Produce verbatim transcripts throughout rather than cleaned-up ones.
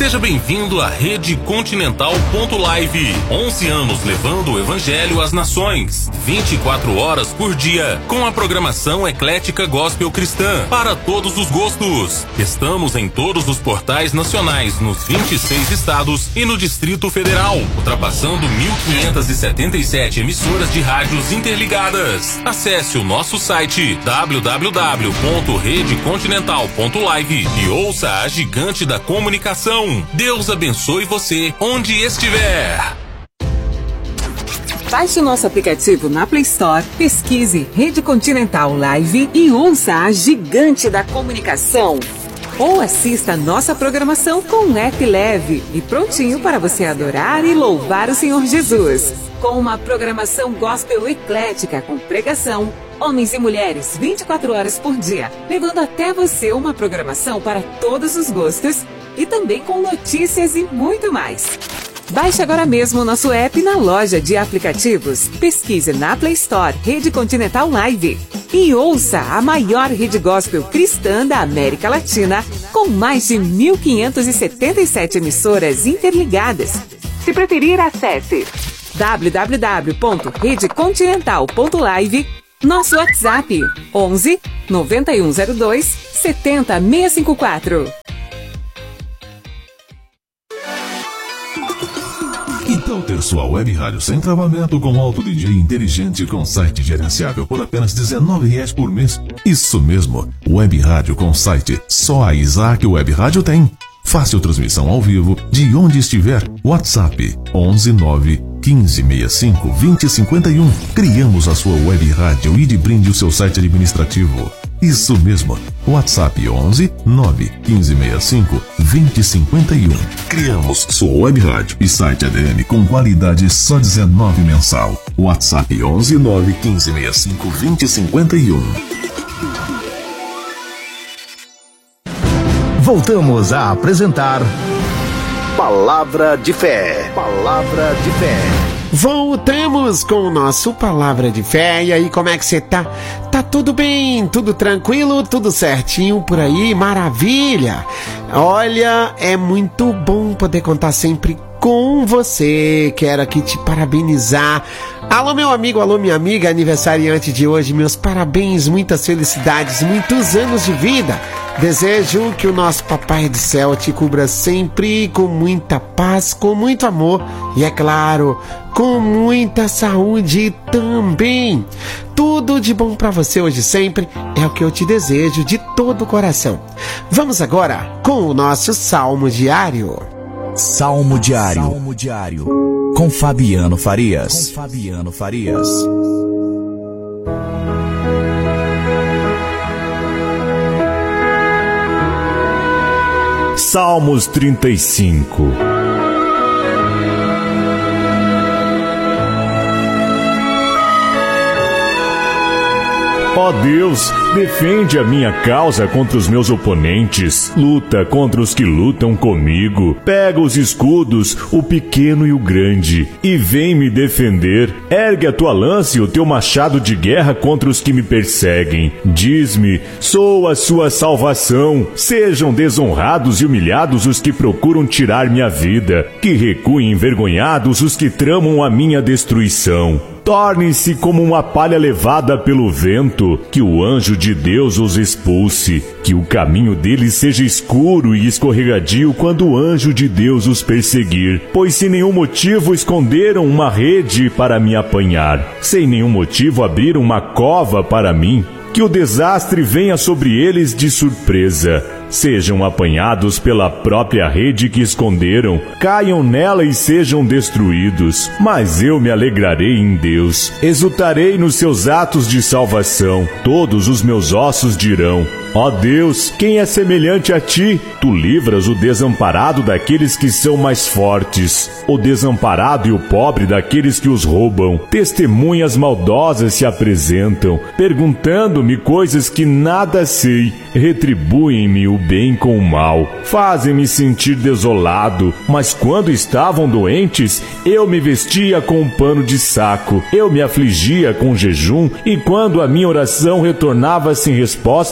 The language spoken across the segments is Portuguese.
Seja bem-vindo à Rede Continental ponto live. onze anos levando o Evangelho às nações. vinte e quatro horas por dia, com a programação eclética gospel cristã, para todos os gostos. Estamos em todos os portais nacionais, nos vinte e seis estados e no Distrito Federal, ultrapassando mil quinhentas e setenta e sete emissoras de rádios interligadas. Acesse o nosso site w w w ponto rede continental ponto live e ouça a gigante da comunicação. Deus abençoe você onde estiver. Baixe o nosso aplicativo na Play Store, pesquise Rede Continental Live e ouça a gigante da comunicação. Ou assista a nossa programação com um app leve e prontinho para você adorar e louvar o Senhor Jesus. Com uma programação gospel eclética com pregação, homens e mulheres vinte e quatro horas por dia, levando até você uma programação para todos os gostos e também com notícias e muito mais. Baixe agora mesmo o nosso app na loja de aplicativos. Pesquise na Play Store Rede Continental Live e ouça a maior rede gospel cristã da América Latina, com mais de mil quinhentas e setenta e sete emissoras interligadas. Se preferir, acesse w w w ponto rede continental ponto live, nosso WhatsApp onze, noventa e um zero dois, setenta, seiscentos e cinquenta e quatro. Que tal ter sua web rádio sem travamento com alto D J inteligente com site gerenciável por apenas dezenove reais por mês? Isso mesmo, web rádio com site. Só a Isaac Web Rádio tem. Fácil transmissão ao vivo de onde estiver. WhatsApp onze nove quinze sessenta e cinco vinte cinquenta e um. Criamos a sua web rádio e de brinde o seu site administrativo. Isso mesmo, WhatsApp onze nove quinze sessenta e cinco vinte cinquenta e um. Criamos sua web rádio e site A D M com qualidade só dezenove mensal. WhatsApp onze nove quinze sessenta e cinco vinte cinquenta e um. Voltamos a apresentar Palavra de Fé. Palavra de Fé. Voltamos com o nosso Palavra de Fé. E aí, como é que você tá? Tá tudo bem? Tudo tranquilo? Tudo certinho por aí? Maravilha! Olha, é muito bom poder contar sempre com você. Quero aqui te parabenizar. Alô, meu amigo, alô, minha amiga, aniversariante de hoje, meus parabéns, muitas felicidades, muitos anos de vida. Desejo que o nosso Papai do Céu te cubra sempre com muita paz, com muito amor e, é claro, com muita saúde também. Tudo de bom para você hoje sempre é o que eu te desejo de todo o coração. Vamos agora com o nosso Salmo Diário. Salmo Diário. Salmo Diário. Com Fabiano Farias. Com Fabiano Farias. Salmos trinta e cinco. Ó Deus, defende a minha causa contra os meus oponentes. Luta contra os que lutam comigo. Pega os escudos, o pequeno e o grande, e vem me defender. Ergue a tua lança e o teu machado de guerra contra os que me perseguem. Diz-me, sou a sua salvação. Sejam desonrados e humilhados os que procuram tirar minha vida. Que recuem envergonhados os que tramam a minha destruição. Tornem-se como uma palha levada pelo vento, que o anjo de Deus os expulse, que o caminho deles seja escuro e escorregadio quando o anjo de Deus os perseguir, pois sem nenhum motivo esconderam uma rede para me apanhar, sem nenhum motivo abriram uma cova para mim, que o desastre venha sobre eles de surpresa. Sejam apanhados pela própria rede que esconderam, caiam nela e sejam destruídos. Mas eu me alegrarei em Deus, exultarei nos seus atos de salvação. Todos os meus ossos dirão, ó Deus, quem é semelhante a ti? Tu livras o desamparado daqueles que são mais fortes, o desamparado e o pobre daqueles que os roubam. Testemunhas maldosas se apresentam, perguntando-me coisas que nada sei. Retribuem-me o bem com o mal, fazem-me sentir desolado, mas quando estavam doentes, eu me vestia com um pano de saco, eu me afligia com jejum, e quando a minha oração retornava sem resposta,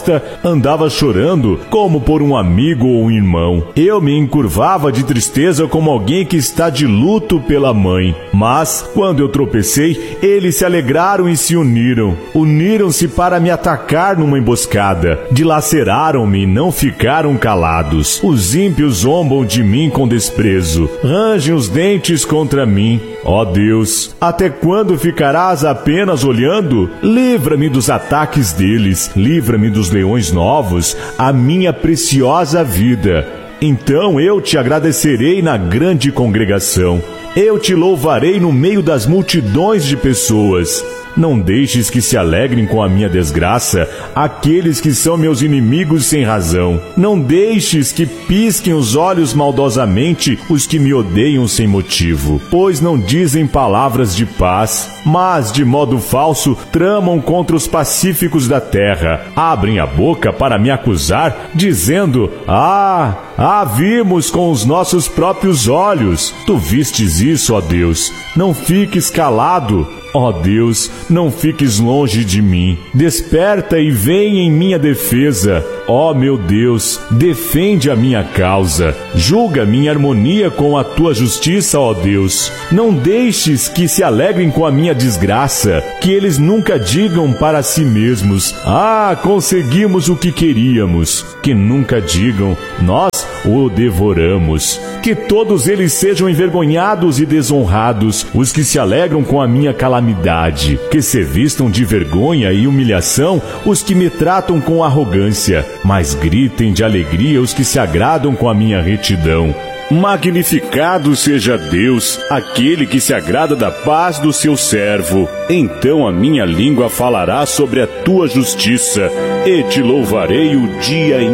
andava chorando como por um amigo ou um irmão. Eu me encurvava de tristeza como alguém que está de luto pela mãe. Mas, quando eu tropecei, eles se alegraram e se uniram. Uniram-se para me atacar numa emboscada. Dilaceraram-me e não ficaram calados. Os ímpios zombam de mim com desprezo. Rangem os dentes contra mim. Ó Deus, até quando ficarás apenas olhando? Livra-me dos ataques deles. Livra-me dos leões novos, a minha preciosa vida. Então eu te agradecerei na grande congregação. Eu te louvarei no meio das multidões de pessoas. Não deixes que se alegrem com a minha desgraça aqueles que são meus inimigos sem razão. Não deixes que pisquem os olhos maldosamente os que me odeiam sem motivo, pois não dizem palavras de paz, mas de modo falso tramam contra os pacíficos da terra. Abrem a boca para me acusar, dizendo: Ah, ah, vimos com os nossos próprios olhos. Tu vistes isso, ó Deus. Não fiques calado. Ó oh Deus, não fiques longe de mim. Desperta e vem em minha defesa. Ó oh meu Deus, defende a minha causa. Julga minha harmonia com a tua justiça, ó oh Deus. Não deixes que se alegrem com a minha desgraça, que eles nunca digam para si mesmos: Ah, conseguimos o que queríamos. Que nunca digam: Nós o devoramos. Que todos eles sejam envergonhados e desonrados, os que se alegram com a minha calamidade. Que se vistam de vergonha e humilhação os que me tratam com arrogância, mas gritem de alegria os que se agradam com a minha retidão. Magnificado seja Deus, aquele que se agrada da paz do seu servo. Então a minha língua falará sobre a tua justiça, e te louvarei o dia inteiro.